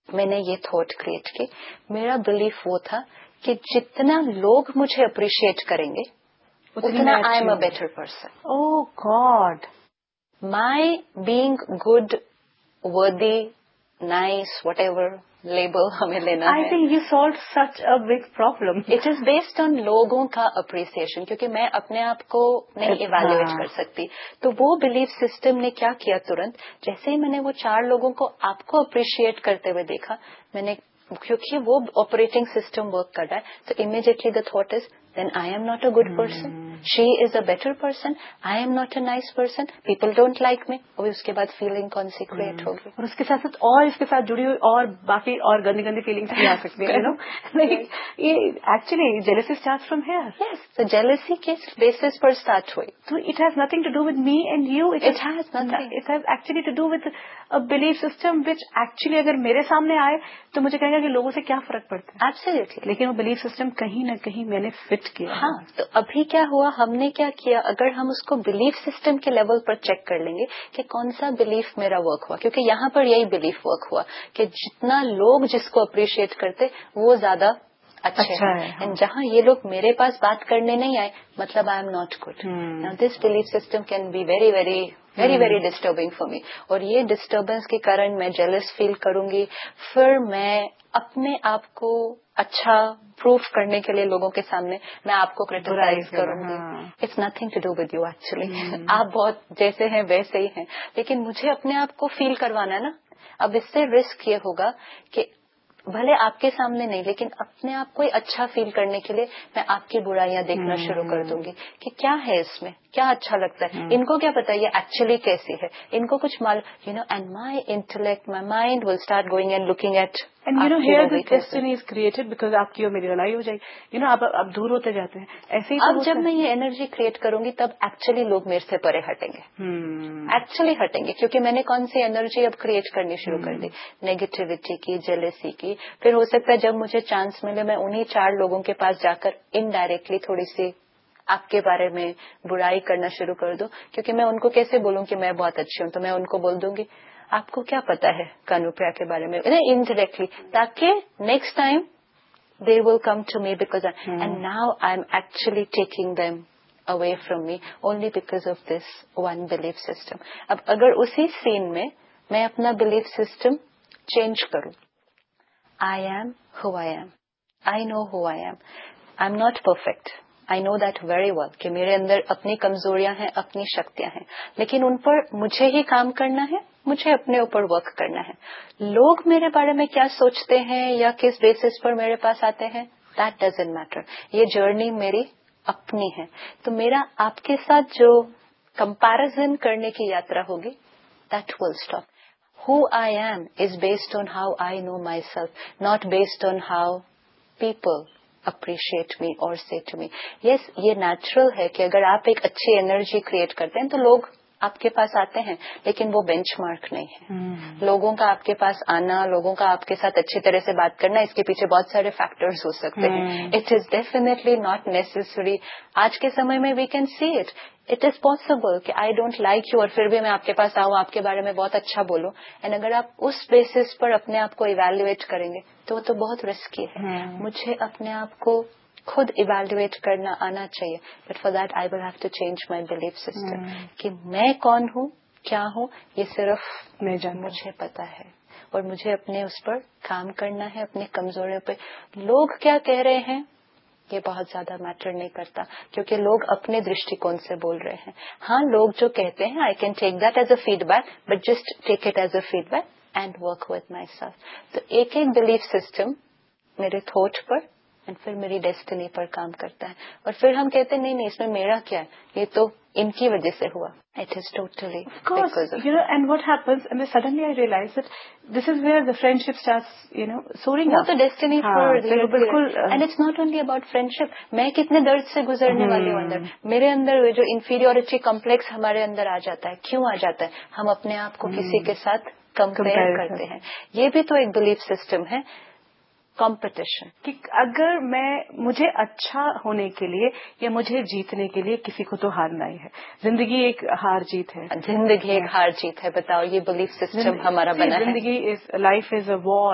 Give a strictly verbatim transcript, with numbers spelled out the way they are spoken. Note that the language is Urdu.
میں نے یہ تھاٹ کریٹ کی. میرا بلیف وہ تھا کہ جتنا لوگ مجھے اپریشیٹ کریں گے اتنا I am a better person. O God. My being good, وردی, نائس, وٹ ایور لیبل ہمیں لینا ہے. I think you solve such a big problem. It is based on لوگوں کا اپریسیشن, کیونکہ میں اپنے آپ کو نہیں ایویلویٹ کر سکتی. تو وہ بلیف سسٹم نے کیا کیا, ترنت جیسے ہی میں نے وہ چار لوگوں کو آپ کو اپریشیٹ کرتے ہوئے دیکھا, میں نے, کیونکہ وہ آپریٹنگ سسٹم ورک کر رہا ہے, تو immediately the thought is then I am not a good person. She is a better person. I am not a nice person. People don't like me. اور اس کے بعد فیلنگ کون سی کریٹ ہوگی, اور اس کے ساتھ ساتھ اور اس کے ساتھ جڑی ہوئی اور باقی اور گندی گندی فیلنگس بھی آ سکتی ہیں. you know like یہ actually jealousy starts from here. yes, so jealousy کے بیسس پر اسٹارٹ ہوئی. So it has nothing to do with me and you. It, it has nothing. It has actually to do with a belief system which actually اگر میرے سامنے آئے تو مجھے کہے گا کہ لوگوں سے کیا فرق پڑتا ہے. Absolutely. لیکن وہ بلیف سسٹم کہیں نہ کہیں میں نے فٹ کیا. ہاں, تو ابھی کیا ہوا, ہم نے کیا کیا, اگر ہم اس کو بلیف سسٹم کے لیول پر چیک کر لیں گے کہ کون سا بلیف میرا ورک ہوا, کیونکہ یہاں پر یہی بلیف ورک ہوا کہ جتنا لوگ جس کو اپریشیٹ کرتے وہ زیادہ اچھے ہیں, جہاں یہ لوگ میرے پاس بات کرنے نہیں آئے, مطلب I am not good. Now this belief system can be very very very very disturbing for me. اور یہ ڈسٹربنس کے کارن میں جیلس فیل کروں گی, پھر میں اپنے آپ کو اچھا پروف کرنے کے لیے لوگوں کے سامنے میں آپ کو کریٹیسائز کروں گی. It's nothing to do with you actually. آپ بہت جیسے ہیں ویسے ہی ہیں, لیکن مجھے اپنے آپ کو فیل کروانا ہے نا. اب اس سے رسک یہ ہوگا کہ بھلے آپ کے سامنے نہیں, لیکن اپنے آپ کو اچھا فیل کرنے کے لیے میں آپ کی برائیاں دیکھنا شروع کر دوں گی کہ کیا ہے اس میں, کیا اچھا لگتا ہے, ان کو کیا پتا یہ ایکچولی کیسی ہے, ان کو کچھ مال, you know and my intellect, my mind will start going and looking at. And you know hair this destiny is created because آپ کی اور میری لڑائی ہو جائے گی. یو نو آپ اب دور ہوتے جاتے ہیں ایسے ہی. اب جب میں یہ انرجی کریٹ کروں گی تب ایکچولی لوگ میرے سے پرے ہٹیں گے, ایکچولی ہٹیں گے, کیونکہ میں نے کون سی انرجی اب کریٹ کرنی شروع کر دی, نیگیٹیوٹی کی, جیلسی کی. پھر ہو سکتا ہے جب مجھے چانس ملے میں انہی چار لوگوں کے پاس جا کر انڈائریکٹلی تھوڑی سی آپ کے بارے میں برائی کرنا شروع کر دوں, کیونکہ میں ان کو کیسے بولوں کہ میں بہت اچھی ہوں, تو میں ان کو بول دوں گی آپ کو کیا پتا ہے کانوپریا کے بارے میں, انڈائریکٹلی, تاکہ next time they will come to me because and now I am actually taking them away from me only because of this one belief system. اب اگر اسی سین میں میں اپنا belief system change کروں, I am who I am. I know who I am. I'm not perfect. I know that very well کہ میرے اندر اپنی کمزوریاں ہیں, اپنی شکتیاں ہیں, لیکن ان پر مجھے ہی کام کرنا ہے, مجھے اپنے اوپر ورک کرنا ہے. لوگ میرے بارے میں کیا سوچتے ہیں یا کس بیسس پر میرے پاس آتے ہیں, that doesn't matter. یہ جرنی میری اپنی ہے. تو میرا آپ کے ساتھ جو کمپیرزن کرنے کی یاترا ہوگی, that will stop. Who I am is based on how I know myself, not based on how people appreciate me or say to me. Yes, یہ نیچرل ہے کہ اگر آپ ایک اچھی انرجی کریٹ کرتے ہیں تو لوگ آپ کے پاس آتے ہیں, لیکن وہ بینچ مارک نہیں ہے. لوگوں کا آپ کے پاس آنا, لوگوں کا آپ کے ساتھ اچھی طرح سے بات کرنا, اس کے پیچھے بہت سارے فیکٹرز ہو سکتے ہیں. It is definitely not necessary. آج کے سمے میں we can see it. It is possible کہ آئی ڈونٹ لائک یو اور پھر بھی میں آپ کے پاس آؤں, آپ کے بارے میں بہت اچھا بولوں, اینڈ اگر آپ اس بیسس پر اپنے آپ کو ایویلویٹ کریں گے تو وہ تو بہت رسکی ہے. مجھے اپنے آپ کو خود ایویلویٹ کرنا آنا چاہیے, but for that I will have to change my belief system کہ میں کون ہوں, کیا ہوں, یہ صرف مجھے پتا ہے, اور مجھے اپنے اس پر کام کرنا ہے, اپنے کمزوریوں پہ. لوگ کیا کہہ رہے ہیں یہ بہت زیادہ میٹر نہیں کرتا, کیونکہ لوگ اپنے درشٹیکون سے بول رہے ہیں. ہاں, لوگ جو کہتے ہیں I can take that as a feed back, but just take it as a feed back and work with my self. تو ایک ایک بلیف سسٹم میرے تھاٹ پر اینڈ پھر میری ڈیسٹنی پر کام کرتا ہے, اور پھر ہم کہتے ہیں نہیں نہیں اس میں میرا کیا ہے, یہ تو ان کی وجہ سے ہوا. It is totally of course, because of you know, and what happens, and then suddenly I realize that this is where the friendship starts, you know, soaring up. It's a destiny for بالکل, and it's not only about friendship. میں کتنے درد سے گزرنے والی ہوں اندر, میرے اندر جو inferiority complex ہمارے اندر آ جاتا ہے, کیوں آ جاتا ہے, ہم اپنے آپ کو کسی کے ساتھ کمپیئر کرتے ہیں. یہ بھی تو ایک بلیف سسٹم ہے, کمپٹیشن. کہ اگر میں مجھے اچھا ہونے کے لیے یا مجھے جیتنے کے لیے کسی کو تو ہارنا ہی ہے. زندگی ایک ہار جیت ہے. زندگی ایک ہار جیت ہے. بتاؤ, یہ بلیف سسٹم ہمارا بنا ہے. زندگی is life is a war.